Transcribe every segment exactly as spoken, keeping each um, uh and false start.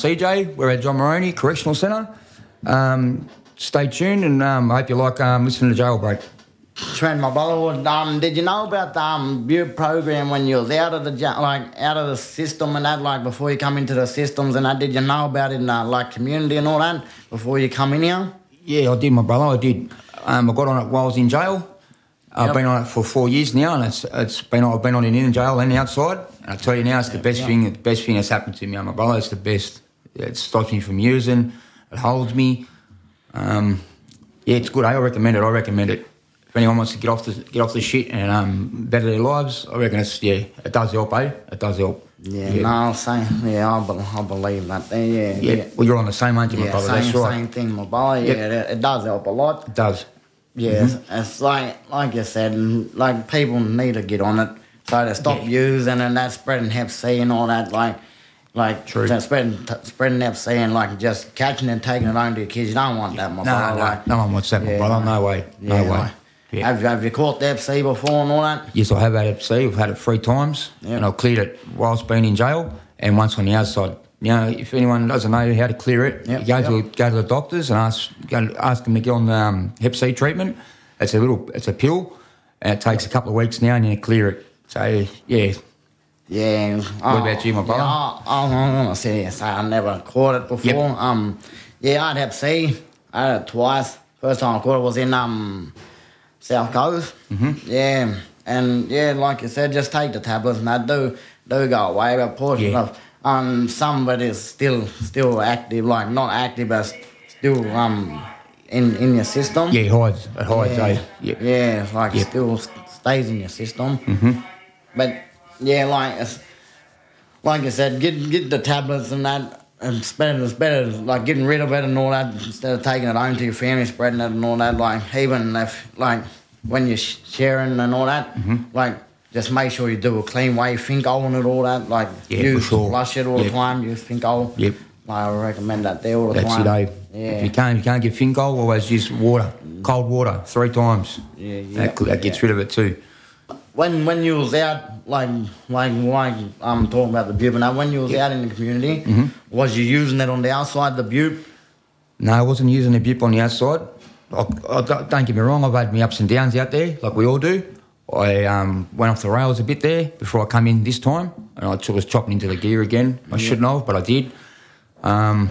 C J, we're at John Moroney Correctional Centre. Um, stay tuned, and um, I hope you like um, listening to Jailbreak. Trent, my brother, um, did you know about the um, Butte program when you was out of the ja- like out of the system and that, like before you come into the systems and that? Did you know about it in uh, like community and all that before you come in here? Yeah, I did, my brother. I did. Um, I got on it while I was in jail. I've yep. been on it for four years now, and it's it's been I've been on it in jail and outside. And I tell you now, it's the yep, best yep. thing. The best thing that's happened to me, my brother. It's the best. It stops me from using. It holds me. Um, yeah, it's good. I recommend it. I recommend it. If anyone wants to get off the get off the shit and um, better their lives, I reckon it's yeah, it does help, eh? It does help. Yeah, yeah. no, same. Yeah, I, be, I believe that. Yeah, yeah, yeah. Well, you're on the same, aren't you, my yeah, brother? Same, That's right. Same thing, my brother. Yeah, yep. it, it does help a lot. It does. Yeah, mm-hmm. it's, it's like like you said, like people need to get on it so they stop yeah. using and that spreading Hep C and all that. Like, like True. spreading t- spreading Hep C and like just catching and taking it home to your kids. You don't want that, my no, brother. No, like, no one wants that, my yeah, brother. No way. No yeah, way. Like, yeah. Have, have you caught the Hep C before and all that? Yes, I have had Hep C. I've had it three times, yep. and I've cleared it whilst being in jail and once on the outside. You know, if anyone doesn't know how to clear it, yep, you go yep. to go to the doctors and ask go, ask them to get on the um, Hep C treatment. It's a little, it's a pill, and it takes a couple of weeks now, and you clear it. So yeah, yeah. What oh, about you, my brother? Yeah, I, I'm gonna say yes. I never caught it before. Yep. Um, yeah, I had Hep C. I had it twice. First time I caught it was in um South Coast. Mm-hmm. Yeah, and yeah, like you said, just take the tablets, and that do do go away. But portion yeah. of um some of it is still still active, like not active, but still um. In, in your system. Yeah, it hides. It hides, yeah. eh? Yep. Yeah, like yep. still stays in your system. Mm-hmm. But yeah, like it's, like I said, get get the tablets and that, and it's better, it's better, like getting rid of it and all that instead of taking it home to your family, spreading it and all that. Like even if like when you're sharing and all that, mm-hmm. like just make sure you do a clean way, Finco and it all that. Like yeah, use for sure. flush it all yep. the time. Use Finco. Yep. I recommend that there all the That's time. That's it, eh? Yeah. If you can't, if you can't get Finco, always use water, cold water, three times. Yeah, yeah. That, that gets yeah. rid of it too. When when you was out, like like like I'm talking about the Butte, now when you was yeah. out in the community, mm-hmm. was you using it on the outside, the Butte? No, I wasn't using the Butte on the outside. I, I, don't get me wrong, I've had my ups and downs out there, like we all do. I um, went off the rails a bit there before I come in this time, and I was chopping into the gear again. I yeah. shouldn't have, but I did. Um,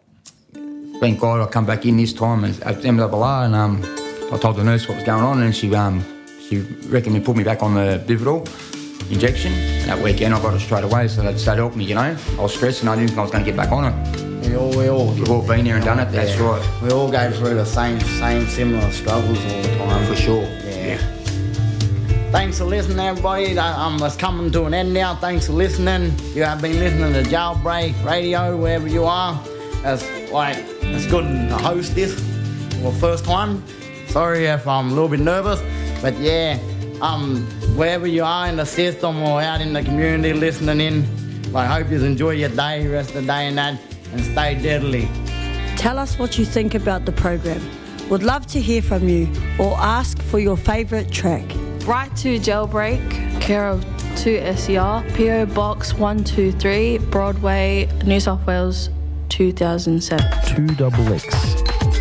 Thank God I come back in this time and at M W R, and um, I told the nurse what was going on, and she um, she reckoned to put me back on the Vivitrol injection. And that weekend I got it straight away, so that, that helped me, you know. I was stressed and I didn't think I was going to get back on it. We all, we all, We've all been there and done it, that's yeah. right. We all go through the same, same similar struggles all the time. For sure, yeah. yeah. Thanks for listening, everybody. Um, it's coming to an end now. Thanks for listening. You have been listening to Jailbreak Radio, wherever you are. It's like it's good to host this for the first time. Sorry if I'm a little bit nervous, but yeah, um, wherever you are in the system or out in the community listening in, I hope you enjoy your day, rest of the day and that, and stay deadly. Tell us what you think about the program. Would love to hear from you or ask for your favourite track. Write to Jailbreak, care of two S E R, P O Box one two three, Broadway, New South Wales, two thousand seven. two X X.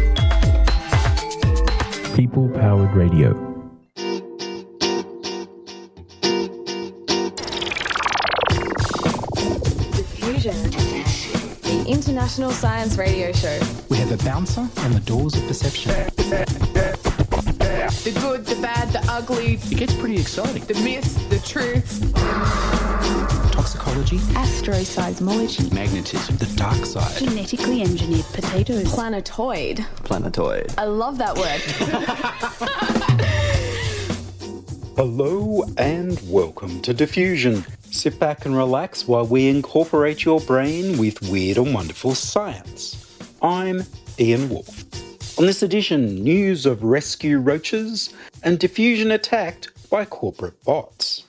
People Powered Radio. Diffusion, the international science radio show. We have a bouncer on the doors of perception. The good, the bad, the ugly. It gets pretty exciting. The myths, the truths. Toxicology. Astroseismology. Magnetism. The dark side. Genetically engineered potatoes. Planetoid. Planetoid. I love that word. Hello and welcome to Diffusion. Sit back and relax while we incorporate your brain with weird and wonderful science. I'm Ian Wolfe. On this edition, news of rescue roaches and diffusion attacked by corporate bots.